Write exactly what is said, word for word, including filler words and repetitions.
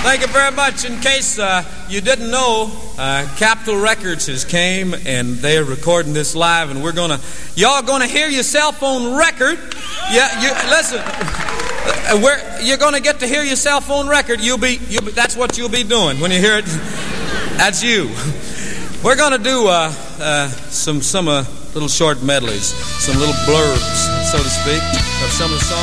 Thank you very much. In case uh, you didn't know, uh, Capitol Records has came and they're recording this live, and we're gonna, y'all gonna hear your cell phone record. Yeah, you listen. Uh, where you're gonna get to hear your cell phone record. You'll be, you'll be. That's what you'll be doing when you hear it. That's you. We're gonna do uh, uh, some some uh, little short medleys, some little blurbs, so to speak, of some of the songs.